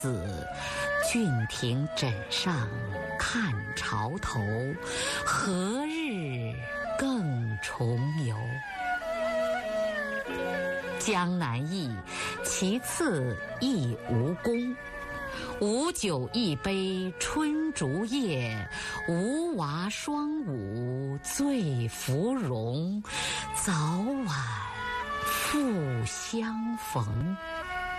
子，郡亭枕上看潮头，何日更重游？江南忆，其次忆吴宫。无酒一杯春竹叶，无娃双舞醉芙蓉。早晚复相逢。